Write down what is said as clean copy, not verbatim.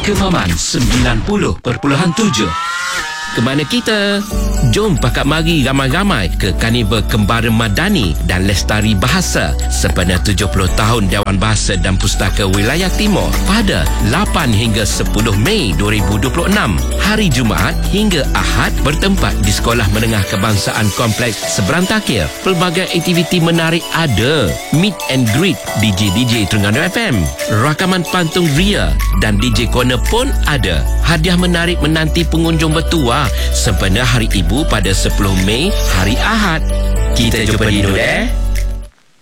Kemaman 90.7. Ke mana kita? Jom pakat mari ramai-ramai ke Karnival Kembara Madani dan Lestari Bahasa sempena 70 tahun Dewan Bahasa dan Pustaka Wilayah Timur pada 8 hingga 10 Mei 2026. Hari Jumaat hingga Ahad bertempat di Sekolah Menengah Kebangsaan Kompleks Seberantakir. Pelbagai aktiviti menarik ada. Meet and greet DJ Terengganu FM, rakaman pantun ria dan DJ Corner pun ada. Hadiah menarik menanti pengunjung bertuah sempena Hari Ibu pada 10 Mei, hari Ahad. Kita jumpa di Nur